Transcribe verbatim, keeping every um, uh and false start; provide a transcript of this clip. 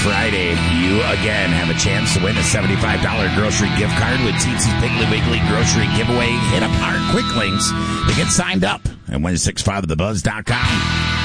Friday, you again have a chance to win a seventy-five dollars grocery gift card with Tzitzis Piggly Wiggly grocery giveaway. Hit up our quick links to get signed up at one six five the buzz dot com.